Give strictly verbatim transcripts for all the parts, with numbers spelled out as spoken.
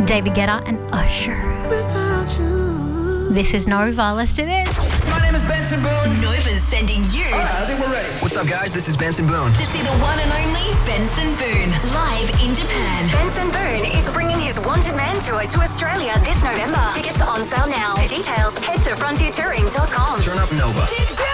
David Guetta and Usher. This is Nova. Let's do this. My name is Benson Boone. Nova's sending you All right, I think we're ready. What's up, guys? This is Benson Boone. to see the one and only Benson Boone live in Japan. Benson Boone is bringing his Wanted Man tour to Australia this November. Tickets are on sale now. For details, head to frontier touring dot com. Turn up Nova.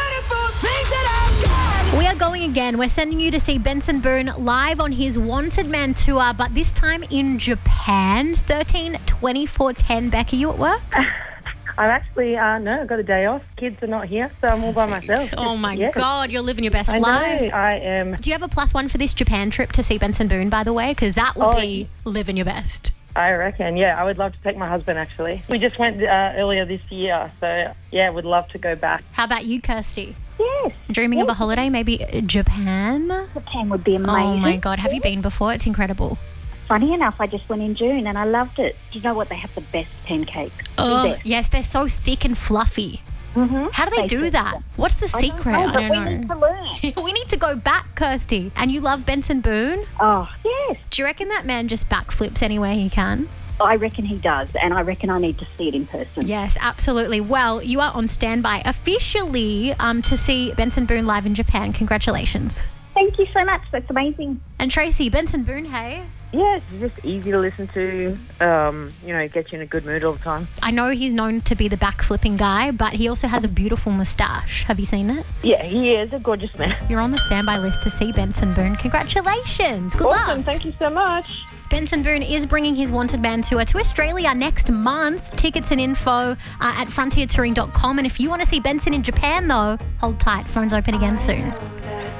We are going again. We're sending you to see Benson Boone live on his Wanted Man tour, but this time in Japan. thirteen twenty-four ten. Becky, you at work? I'm actually, uh, no, I've got a day off. Kids are not here, so I'm all by myself. Oh my Yes. God, you're living your best I know, life. I am. Do you have a plus one for this Japan trip to see Benson Boone, by the way? Because that would Oh, be living your best. I reckon, yeah. I would love to take my husband, actually. We just went uh, earlier this year, so, yeah, would love to go back. How about you, Kirsty? Yes, Dreaming of a holiday, maybe Japan? Japan would be amazing. Oh my God, have you been before? It's incredible. Funny enough, I just went in June and I loved it. Do you know what? They have the best pancakes. Oh, The best. yes, they're so thick and fluffy. Mm-hmm. How do they do that? What's the secret? I don't know, but I we don't need know. to learn. We need to go back, Kirsty. And you love Benson Boone? Oh, yes. Do you reckon that man just backflips anywhere he can? I reckon he does, and I reckon I need to see it in person. Yes, absolutely. Well, you are on standby officially um, to see Benson Boone live in Japan. Congratulations. Thank you so much. That's amazing. And Tracy, Benson Boone, hey? Yeah, it's just easy to listen to, um, you know, get you in a good mood all the time. I know he's known to be the backflipping guy, but he also has a beautiful moustache. Have you seen it? Yeah, he is a gorgeous man. You're on the standby list to see Benson Boone. Congratulations. Good Awesome, luck. thank you so much. Benson Boone is bringing his Wanted Man tour to Australia next month. Tickets and info uh, at frontier touring dot com. And if you want to see Benson in Japan, though, hold tight. Phones open again soon.